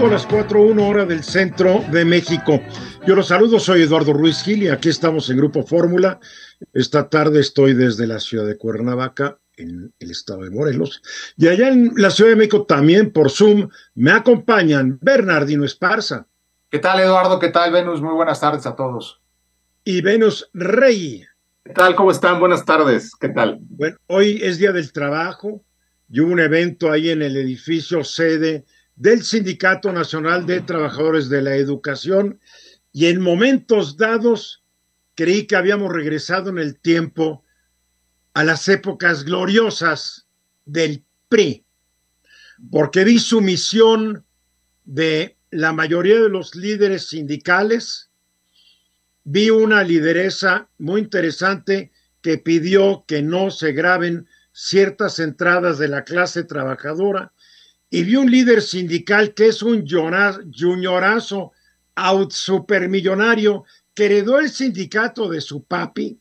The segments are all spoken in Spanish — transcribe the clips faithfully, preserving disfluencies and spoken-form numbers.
México, las cuatro uno hora del centro de México. Yo los saludo, soy Eduardo Ruiz Gil y aquí estamos en Grupo Fórmula. Esta tarde estoy desde la ciudad de Cuernavaca, en el estado de Morelos. Y allá en la Ciudad de México también por Zoom me acompañan Bernardino Esparza. ¿Qué tal, Eduardo? ¿Qué tal, Venus? Muy buenas tardes a todos. Y Venus Rey. ¿Qué tal? ¿Cómo están? Buenas tardes. ¿Qué tal? Bueno, hoy es Día del Trabajo y hubo un evento ahí en el edificio sede del Sindicato Nacional de Trabajadores de la Educación y en momentos dados creí que habíamos regresado en el tiempo a las épocas gloriosas del P R I, porque vi sumisión de la mayoría de los líderes sindicales, vi una lideresa muy interesante que pidió que no se graben ciertas entradas de la clase trabajadora, y vi un líder sindical que es un juniorazo out supermillonario que heredó el sindicato de su papi,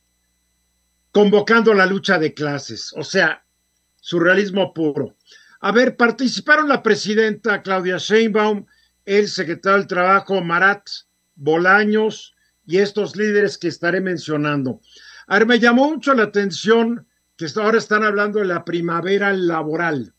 convocando la lucha de clases, o sea, surrealismo puro. A ver, participaron la presidenta Claudia Sheinbaum, el secretario del Trabajo Marat Bolaños y estos líderes que estaré mencionando. A ver, me llamó mucho la atención que ahora están hablando de la primavera laboral.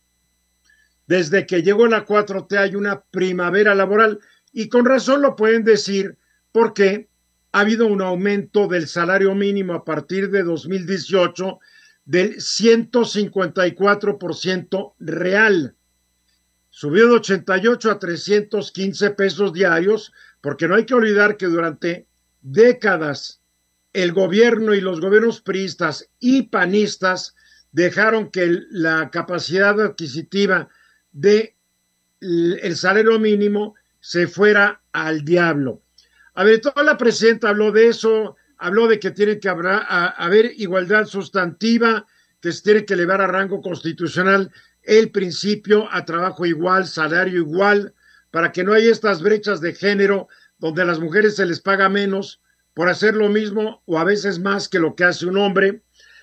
Desde que llegó la cuatro T hay una primavera laboral y con razón lo pueden decir porque ha habido un aumento del salario mínimo a partir de dos mil dieciocho del ciento cincuenta y cuatro por ciento real. Subió de ochenta y ocho a trescientos quince pesos diarios, porque no hay que olvidar que durante décadas el gobierno y los gobiernos priistas y panistas dejaron que la capacidad adquisitiva de el salario mínimo se fuera al diablo. A ver, toda la presidenta habló de eso, habló de que tiene que haber, a, haber igualdad sustantiva, que se tiene que elevar a rango constitucional el principio a trabajo igual, salario igual, para que no haya estas brechas de género donde a las mujeres se les paga menos por hacer lo mismo o a veces más que lo que hace un hombre.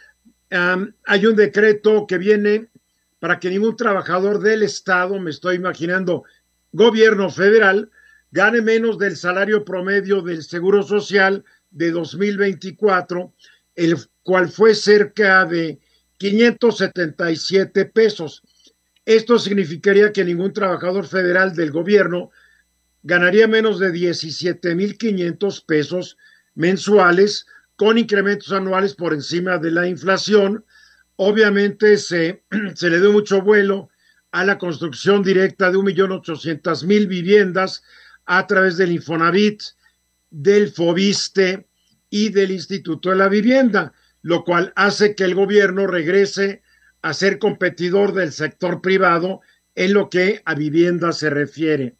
Um, hay un decreto que viene para que ningún trabajador del Estado, me estoy imaginando, gobierno federal, gane menos del salario promedio del Seguro Social de dos mil veinticuatro, el cual fue cerca de quinientos setenta y siete pesos. Esto significaría que ningún trabajador federal del gobierno ganaría menos de diecisiete mil quinientos pesos mensuales, con incrementos anuales por encima de la inflación. Obviamente se, se le dio mucho vuelo a la construcción directa de un millón ochocientas mil viviendas a través del Infonavit, del Fobiste y del Instituto de la Vivienda, lo cual hace que el gobierno regrese a ser competidor del sector privado en lo que a vivienda se refiere.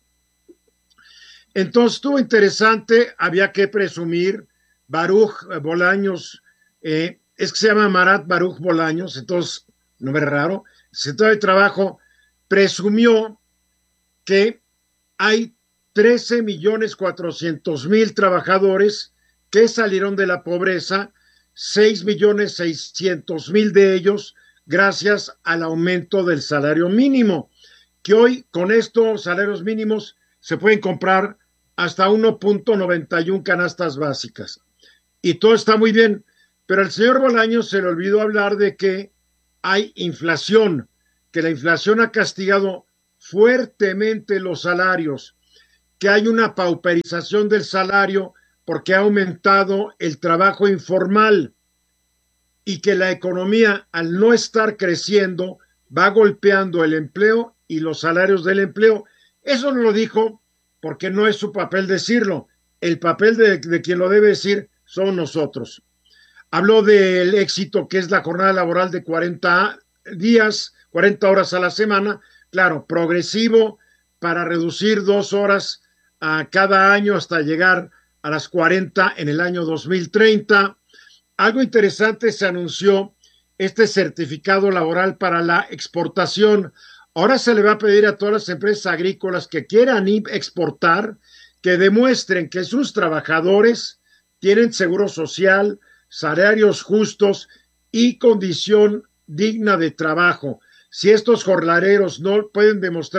Entonces estuvo interesante, había que presumir, Baruch Bolaños, eh, es que se llama Marat Baruch Bolaños, entonces no es raro, el secretario de Trabajo presumió que hay trece millones cuatrocientos mil trabajadores que salieron de la pobreza, seis millones seiscientos mil de ellos gracias al aumento del salario mínimo, que hoy con estos salarios mínimos se pueden comprar hasta uno punto noventa y uno canastas básicas. Y todo está muy bien, pero al señor Bolaños se le olvidó hablar de que hay inflación, que la inflación ha castigado fuertemente los salarios, que hay una pauperización del salario porque ha aumentado el trabajo informal y que la economía, al no estar creciendo, va golpeando el empleo y los salarios del empleo. Eso no lo dijo porque no es su papel decirlo. El papel de, de quien lo debe decir son nosotros. Habló del éxito que es la jornada laboral de cuarenta días, cuarenta horas a la semana, claro, progresivo para reducir dos horas a cada año hasta llegar a las cuarenta en el año dos mil treinta. Algo interesante, se anunció este certificado laboral para la exportación. Ahora se le va a pedir a todas las empresas agrícolas que quieran exportar que demuestren que sus trabajadores tienen seguro social, salarios justos y condición digna de trabajo. Si estos jornaleros no pueden demostrar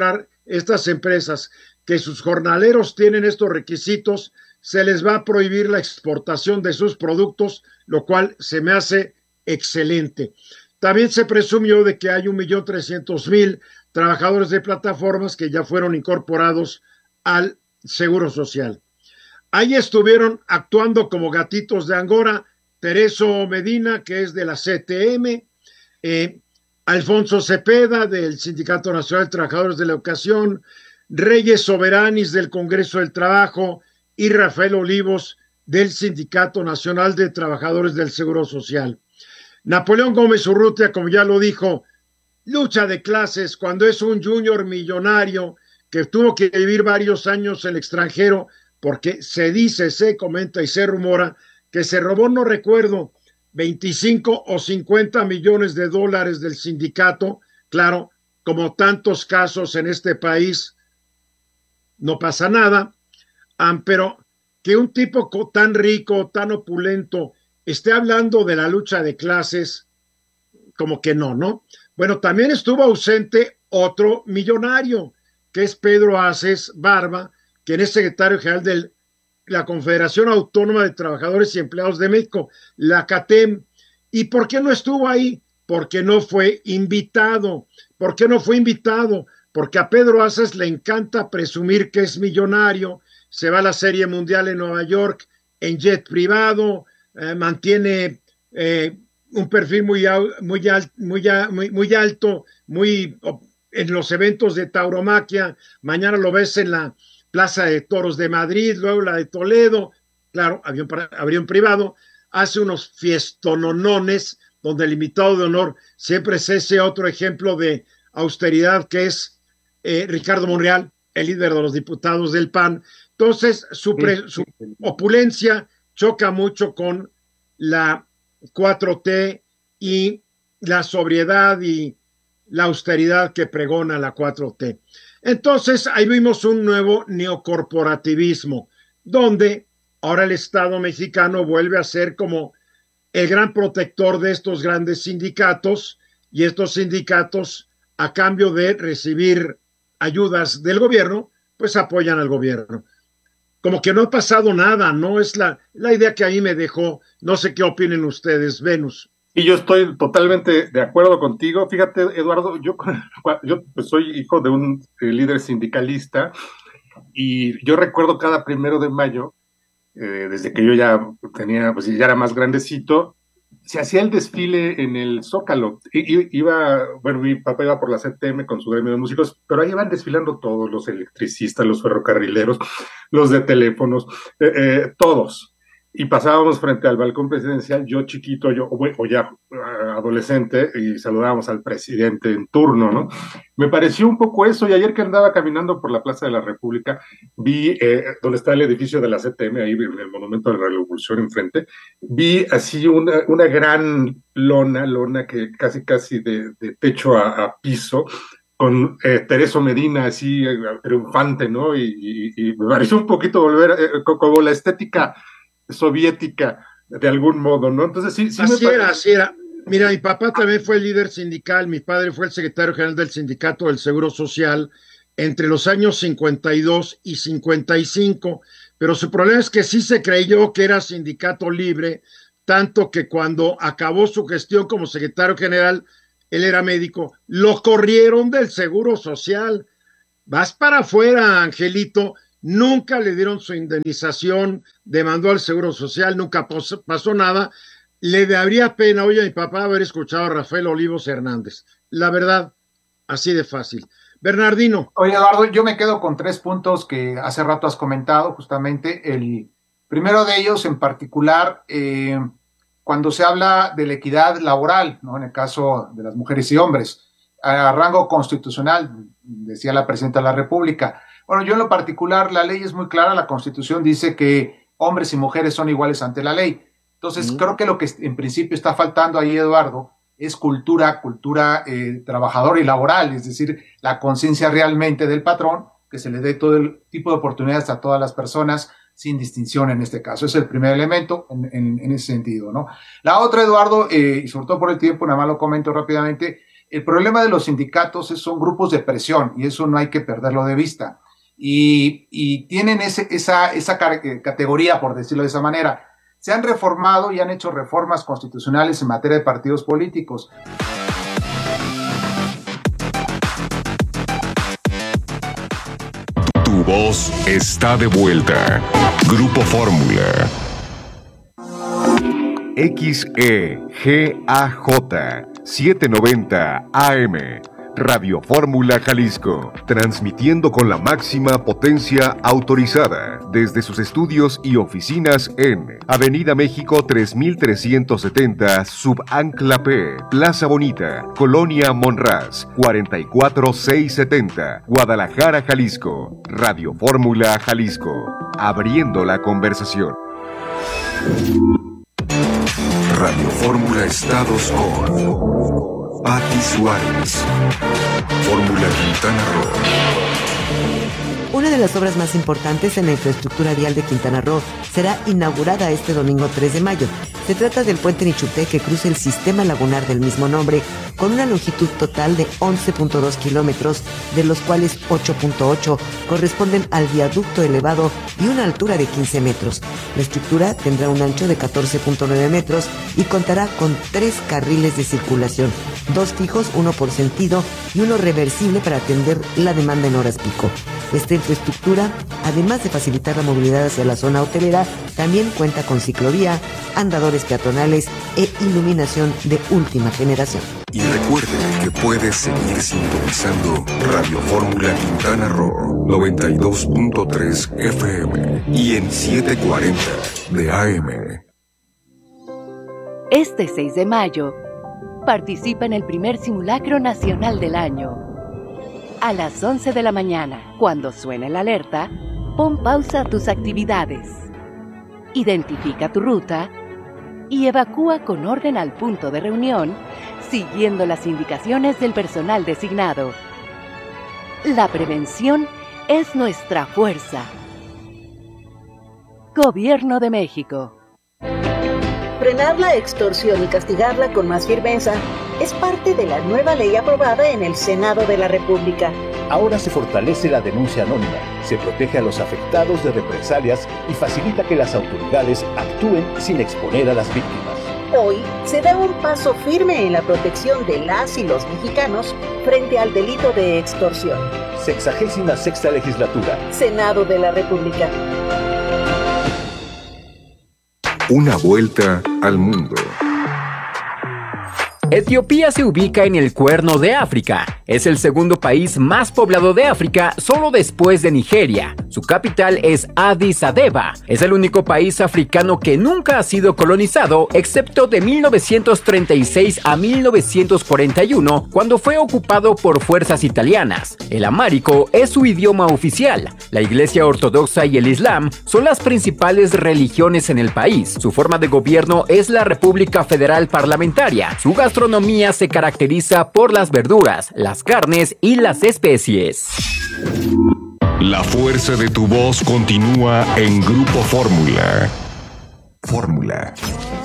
estas empresas que sus jornaleros tienen estos requisitos, se les va a prohibir la exportación de sus productos, lo cual se me hace excelente. También se presumió de que hay un millón trescientos mil trabajadores de plataformas que ya fueron incorporados al Seguro Social. Ahí estuvieron actuando como gatitos de Angora Tereso Medina, que es de la C T M, eh, Alfonso Cepeda, del Sindicato Nacional de Trabajadores de la Educación, Reyes Soberanis, del Congreso del Trabajo, y Rafael Olivos, del Sindicato Nacional de Trabajadores del Seguro Social. Napoleón Gómez Urrutia, como ya lo dijo, lucha de clases cuando es un junior millonario que tuvo que vivir varios años en el extranjero, porque se dice, se comenta y se rumora que se robó, no recuerdo, veinticinco o cincuenta millones de dólares del sindicato. Claro, como tantos casos en este país, no pasa nada, um, pero que un tipo tan rico, tan opulento, esté hablando de la lucha de clases, como que no, ¿no? Bueno, también estuvo ausente otro millonario, que es Pedro Aces Barba, quien es secretario general de la Confederación Autónoma de Trabajadores y Empleados de México, la CATEM. ¿Y por qué no estuvo ahí? Porque no fue invitado. ¿Por qué no fue invitado? Porque a Pedro Aces le encanta presumir que es millonario, se va a la Serie Mundial en Nueva York en jet privado, eh, mantiene eh, un perfil muy, muy, muy, muy, muy alto, muy en los eventos de tauromaquia. Mañana lo ves en la Plaza de Toros de Madrid, luego la de Toledo, claro, avión, avión privado, hace unos fiestononones donde el invitado de honor siempre es ese otro ejemplo de austeridad que es eh, Ricardo Monreal, el líder de los diputados del P A N. Entonces, su, pre, su opulencia choca mucho con la cuatro T y la sobriedad y la austeridad que pregona la cuatro T. Entonces, ahí vimos un nuevo neocorporativismo, donde ahora el Estado mexicano vuelve a ser como el gran protector de estos grandes sindicatos, y estos sindicatos, a cambio de recibir ayudas del gobierno, pues apoyan al gobierno. Como que no ha pasado nada, ¿no? Es la, la idea que ahí me dejó. No sé qué opinen ustedes, Venus. Y yo estoy totalmente de acuerdo contigo. Fíjate, Eduardo, yo, yo pues soy hijo de un eh, líder sindicalista, y yo recuerdo cada primero de mayo, eh, desde que yo ya tenía, pues ya era más grandecito, se hacía el desfile en el Zócalo. I, iba, bueno, mi papá iba por la C T M con su gremio de músicos, pero ahí iban desfilando todos, los electricistas, los ferrocarrileros, los de teléfonos, eh, eh, todos. Y pasábamos frente al balcón presidencial, yo chiquito, yo, o, o ya uh, adolescente, y saludábamos al presidente en turno, ¿no? Me pareció un poco eso, y ayer que andaba caminando por la Plaza de la República, vi eh, donde está el edificio de la C T M, ahí en el Monumento de la Revolución enfrente, vi así una, una gran lona, lona que casi casi de, de techo a, a piso, con eh, Tereso Medina así eh, triunfante, ¿no? Y, y, y me pareció un poquito volver, eh, como la estética soviética, de algún modo, ¿no? Entonces sí, sí así me era, así era. Mira, mi papá también fue líder sindical, mi padre fue el secretario general del Sindicato del Seguro Social entre los años cincuenta y dos y cincuenta y cinco, pero su problema es que sí se creyó que era sindicato libre, tanto que cuando acabó su gestión como secretario general, él era médico, lo corrieron del Seguro Social. Vas para afuera, Angelito. Nunca le dieron su indemnización, demandó al Seguro Social, nunca pasó, pasó nada. Le daría pena, oye, a mi papá haber escuchado a Rafael Olivos Hernández. La verdad, así de fácil. Bernardino. Oye, Eduardo, yo me quedo con tres puntos que hace rato has comentado, justamente. El primero de ellos, en particular, eh, cuando se habla de la equidad laboral, ¿no? En el caso de las mujeres y hombres, a rango constitucional, decía la presidenta de la República. Bueno, yo en lo particular, la ley es muy clara, la Constitución dice que hombres y mujeres son iguales ante la ley. Entonces, mm. creo que lo que en principio está faltando ahí, Eduardo, es cultura, cultura eh, trabajadora y laboral, es decir, la conciencia realmente del patrón, que se le dé todo el tipo de oportunidades a todas las personas, sin distinción en este caso. Es el primer elemento en, en, en ese sentido, ¿no? La otra, Eduardo, eh, y sobre todo por el tiempo, nada más lo comento rápidamente, El problema de los sindicatos es, son grupos de presión y eso no hay que perderlo de vista. Y, y tienen ese, esa, esa categoría, por decirlo de esa manera. Se han reformado y han hecho reformas constitucionales en materia de partidos políticos. Tu voz está de vuelta. Grupo Fórmula. X E G A J setecientos noventa A M, Radio Fórmula Jalisco, transmitiendo con la máxima potencia autorizada desde sus estudios y oficinas en Avenida México tres mil trescientos setenta, Subancla P, Plaza Bonita, Colonia Monraz, cuarenta y cuatro mil seiscientos setenta, Guadalajara, Jalisco. Radio Fórmula Jalisco, abriendo la conversación. Radio Fórmula Estados con Pati Suárez. Fórmula Quintana Roo. Una de las obras más importantes en la infraestructura vial de Quintana Roo será inaugurada este domingo tres de mayo. Se trata del puente Nichupté que cruza el sistema lagunar del mismo nombre, con una longitud total de once punto dos kilómetros, de los cuales ocho punto ocho corresponden al viaducto elevado y una altura de quince metros. La estructura tendrá un ancho de catorce punto nueve metros y contará con tres carriles de circulación, dos fijos, uno por sentido y uno reversible para atender la demanda en horas pico. Esta infraestructura, además de facilitar la movilidad hacia la zona hotelera, también cuenta con ciclovía, andadores peatonales e iluminación de última generación. Y recuerde que puedes seguir sintonizando Radio Fórmula Quintana Roo noventa y dos punto tres F M y en setecientos cuarenta de A M. Este seis de mayo, participa en el primer simulacro nacional del año. A las once de la mañana, cuando suene la alerta, pon pausa a tus actividades. Identifica tu ruta y evacúa con orden al punto de reunión, siguiendo las indicaciones del personal designado. La prevención es nuestra fuerza. Gobierno de México. Frenar la extorsión y castigarla con más firmeza es parte de la nueva ley aprobada en el Senado de la República. Ahora se fortalece la denuncia anónima, se protege a los afectados de represalias y facilita que las autoridades actúen sin exponer a las víctimas. Hoy se da un paso firme en la protección de las y los mexicanos frente al delito de extorsión. Sexagésima sexta legislatura. Senado de la República. Una vuelta al mundo. Etiopía se ubica en el Cuerno de África. Es el segundo país más poblado de África, solo después de Nigeria. Su capital es Addis Abeba. Es el único país africano que nunca ha sido colonizado, excepto de mil novecientos treinta y seis a mil novecientos cuarenta y uno, cuando fue ocupado por fuerzas italianas. El amárico es su idioma oficial. La Iglesia Ortodoxa y el Islam son las principales religiones en el país. Su forma de gobierno es la República Federal Parlamentaria. Su gastronomía La gastronomía se caracteriza por las verduras, las carnes y las especies. La fuerza de tu voz continúa en Grupo Fórmula. Fórmula.